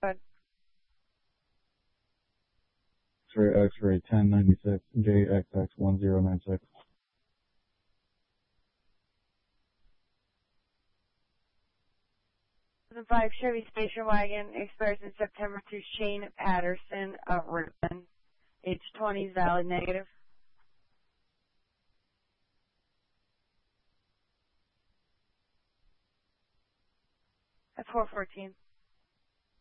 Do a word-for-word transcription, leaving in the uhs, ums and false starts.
But X-ray X-ray ten ninety-six J X X one zero nine six. the five Chevy station wagon expires in September to Shane Patterson of Ripon. Age twenty is valid negative. At four fourteen.